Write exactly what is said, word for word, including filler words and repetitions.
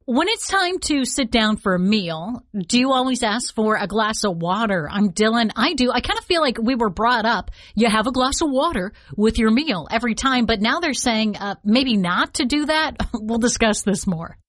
When it's time to sit down for a meal, do you always ask for a glass of water? I'm Dylan. I do. I kind of feel like we were brought up, you have a glass of water with your meal every time, but now they're saying uh, maybe not to do that. We'll discuss this more.